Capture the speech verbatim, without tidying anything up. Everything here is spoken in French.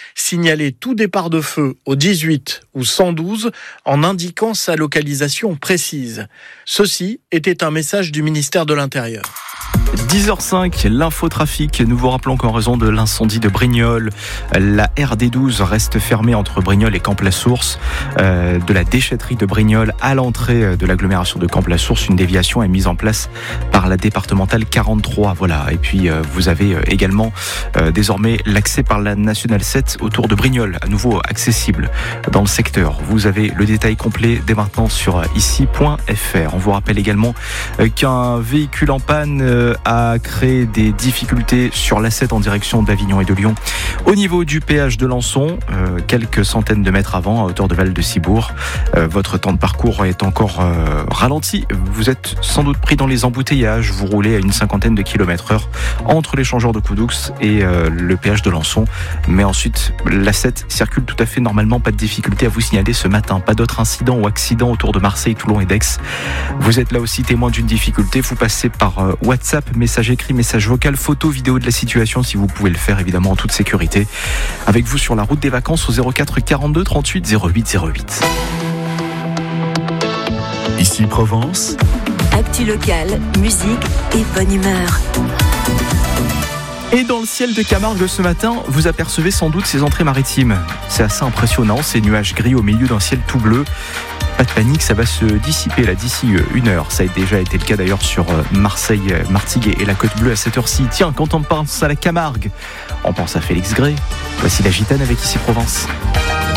Signaler tout départ de feu au dix-huit ou cent douze en indiquant sa localisation précise. Ceci était un message du ministère de l'Intérieur. dix heures cinq, l'infotrafic. Nous vous rappelons qu'en raison de l'incendie de Brignoles, la R D douze reste fermée entre Brignoles et Camps-la-Source. Euh, de la déchetterie de Brignoles à l'entrée de l'agglomération de Camps-la-Source, une déviation est mise en place par la départementale quarante-trois. Voilà. Et puis euh, vous avez également euh, désormais l'accès par la nationale sept autour de Brignoles, à nouveau accessible dans le secteur. Vous avez le détail complet dès maintenant sur ici point f r. On vous rappelle également euh, qu'un véhicule en panne euh, a créé des difficultés sur l'A sept en direction d'Avignon et de Lyon. Au niveau du péage de Lançon, euh, quelques centaines de mètres avant, à hauteur de Val-de-Cibourg, euh, votre temps de parcours est encore euh, ralenti. Vous êtes sans doute pris dans les embouteillages. Vous roulez à une cinquantaine de kilomètres heure entre l'échangeur de Coudoux et euh, le péage de Lançon. Mais ensuite, l'A sept circule tout à fait normalement. Pas de difficulté à vous signaler ce matin. Pas d'autres incidents ou accidents autour de Marseille, Toulon et Dax. Vous êtes là aussi témoin d'une difficulté. Vous passez par euh, WhatsApp, message écrit, message vocal, photo, vidéo de la situation si vous pouvez le faire évidemment en toute sécurité. Avec vous sur la route des vacances au zéro quatre quarante-deux trente-huit zéro huit zéro huit. Ici Provence. Actu locale, musique et bonne humeur. Et dans le ciel de Camargue ce matin, vous apercevez sans doute ces entrées maritimes. C'est assez impressionnant, ces nuages gris au milieu d'un ciel tout bleu. Pas de panique, ça va se dissiper là d'ici une heure. Ça a déjà été le cas d'ailleurs sur Marseille, Martigues et la Côte Bleue à cette heure-ci. Tiens, quand on pense à la Camargue, on pense à Félix Gray. Voici la Gitane avec Ici Provence.